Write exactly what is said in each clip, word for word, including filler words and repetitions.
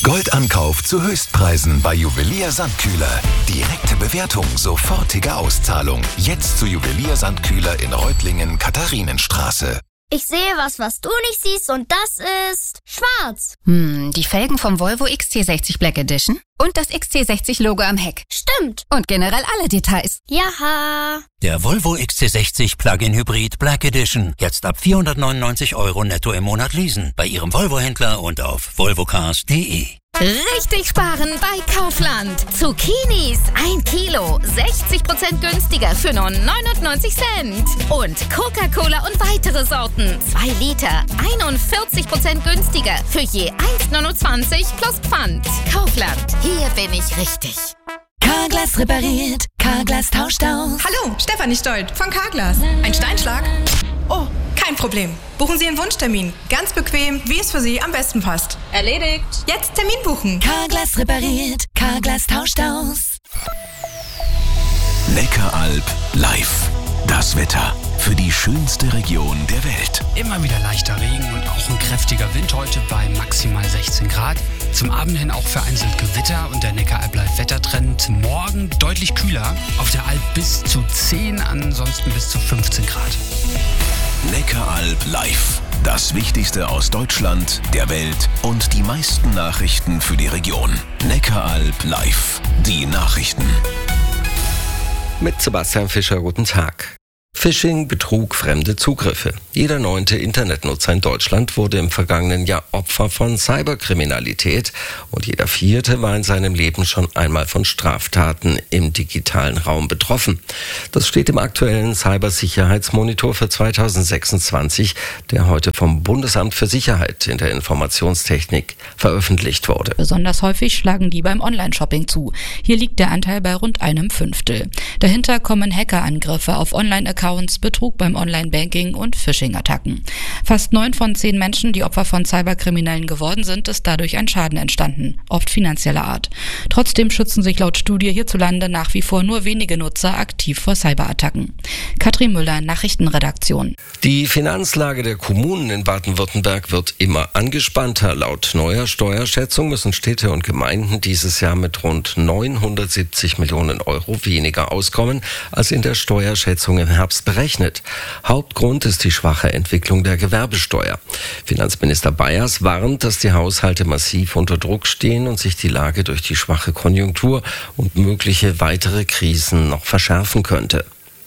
Goldankauf zu Höchstpreisen bei Juwelier Sandkühler. Direkte Bewertung, sofortige Auszahlung. Jetzt zu Juwelier Sandkühler in Reutlingen, Katharinenstraße. Ich sehe was, was du nicht siehst, und das ist schwarz. Hm, die Felgen vom Volvo X C sechzig Black Edition und das X C sechzig Logo am Heck. Stimmt. Und generell alle Details. Jaha. Der Volvo X C sechzig Plug-in Hybrid Black Edition. Jetzt ab vierhundertneunundneunzig Euro netto im Monat leasen. Bei Ihrem Volvo-Händler und auf volvocars punkt de. Richtig sparen bei Kaufland. Zucchinis ein Kilo, sechzig Prozent günstiger für nur neunundneunzig Cent. Und Coca-Cola und weitere Sorten, zwei Liter, einundvierzig Prozent günstiger für je eins neunundzwanzig plus Pfand. Kaufland, hier bin ich richtig. Carglass repariert, Carglass tauscht aus. Hallo, Stefanie Stolt von Carglass. Ein Steinschlag? Oh, kein Problem. Buchen Sie einen Wunschtermin. Ganz bequem, wie es für Sie am besten passt. Erledigt. Jetzt Termin buchen. Carglass repariert, Carglass tauscht aus. Neckaralb live. Das Wetter für die schönste Region der Welt. Immer wieder leichter Regen und auch ein kräftiger Wind heute bei maximal sechzehn Grad. Zum Abend hin auch vereinzelt Gewitter und der Neckaralb bleibt Wettertrend. Morgen deutlich kühler, auf der Alb bis zu zehn, ansonsten bis zu fünfzehn Grad. Neckaralb live. Das Wichtigste aus Deutschland, der Welt und die meisten Nachrichten für die Region. Neckaralb live. Die Nachrichten. Mit Sebastian Fischer, guten Tag. Phishing, Betrug, fremde Zugriffe. Jeder neunte Internetnutzer in Deutschland wurde im vergangenen Jahr Opfer von Cyberkriminalität und jeder vierte war in seinem Leben schon einmal von Straftaten im digitalen Raum betroffen. Das steht im aktuellen Cybersicherheitsmonitor für zweitausendsechsundzwanzig, der heute vom Bundesamt für Sicherheit in der Informationstechnik veröffentlicht wurde. Besonders häufig schlagen die beim Online-Shopping zu. Hier liegt der Anteil bei rund einem Fünftel. Dahinter kommen Hackerangriffe auf Online-Accounts, Betrug beim Online-Banking und Phishing-Attacken. Fast neun von zehn Menschen, die Opfer von Cyberkriminellen geworden sind, ist dadurch ein Schaden entstanden, oft finanzieller Art. Trotzdem schützen sich laut Studie hierzulande nach wie vor nur wenige Nutzer aktiv vor Cyberattacken. Katrin Müller, Nachrichtenredaktion. Die Finanzlage der Kommunen in Baden-Württemberg wird immer angespannter. Laut neuer Steuerschätzung müssen Städte und Gemeinden dieses Jahr mit rund neunhundertsiebzig Millionen Euro weniger auskommen als in der Steuerschätzung im Herbst berechnet. Hauptgrund ist die schwache Entwicklung der Gewerbesteuer. Finanzminister Bayers warnt, dass die Haushalte massiv unter Druck stehen und sich die Lage durch die schwache Konjunktur und mögliche weitere Krisen noch verschärfen könnte.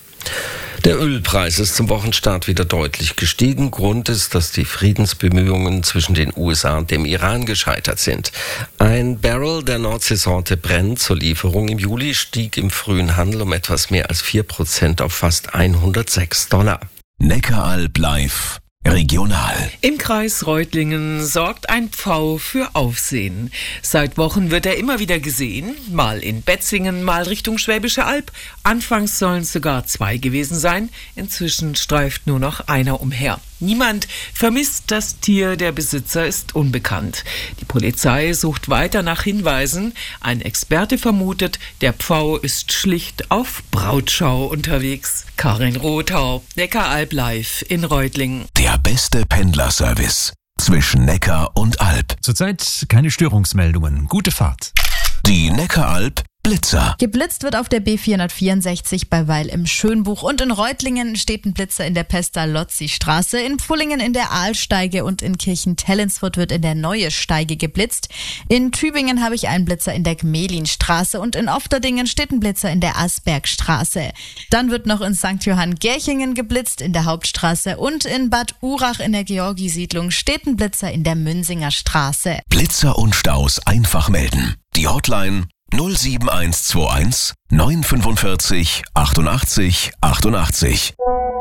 Der Ölpreis ist zum Wochenstart wieder deutlich gestiegen. Grund ist, dass die Friedensbemühungen zwischen den U S A und dem Iran gescheitert sind. Ein Barrel der Nordseesorte Brent zur Lieferung im Juli stieg im frühen Handel um etwas mehr als vier Prozent auf fast hundertsechs Dollar. Neckaralb live. Regional. Im Kreis Reutlingen sorgt ein Pfau für Aufsehen. Seit Wochen wird er immer wieder gesehen, mal in Betzingen, mal Richtung Schwäbische Alb. Anfangs sollen es sogar zwei gewesen sein, inzwischen streift nur noch einer umher. Niemand vermisst das Tier, der Besitzer ist unbekannt. Die Polizei sucht weiter nach Hinweisen. Ein Experte vermutet, der Pfau ist schlicht auf Brautschau unterwegs. Karin Rothau, Neckaralb live in Reutlingen. Der beste Pendlerservice zwischen Neckar und Alb. Zurzeit keine Störungsmeldungen. Gute Fahrt. Die Neckaralb Blitzer. Geblitzt wird auf der B vierhundertvierundsechzig bei Weil im Schönbuch und in Reutlingen steht ein Blitzer in der Pestalozzi-Straße, in Pfullingen in der Aalsteige und in Kirchentellensfurt wird in der Neue Steige geblitzt. In Tübingen habe ich einen Blitzer in der Gmelinstraße und in Ofterdingen steht ein Blitzer in der Asbergstraße. Dann wird noch in Sankt Johann Gerchingen geblitzt in der Hauptstraße und in Bad Urach in der Georgi-Siedlung steht ein Blitzer in der Münsinger Straße. Blitzer und Staus einfach melden. Die Hotline null sieben eins zwei eins neun fünfundvierzig achtundachtzig achtundachtzig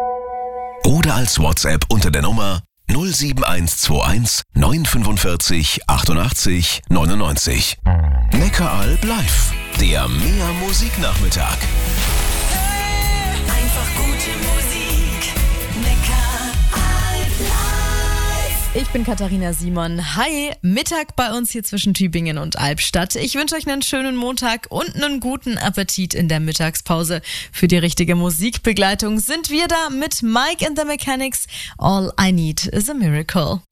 oder als WhatsApp unter der Nummer null sieben eins zwei eins neun fünfundvierzig achtundachtzig neunundneunzig. Neckaralb live, der Mehr Musiknachmittag. Einfach gute Musik. Neckaralb live. Ich bin Katharina Simon. Hi, Mittag bei uns hier zwischen Tübingen und Albstadt. Ich wünsche euch einen schönen Montag und einen guten Appetit in der Mittagspause. Für die richtige Musikbegleitung sind wir da mit Mike and the Mechanics. All I Need is a Miracle.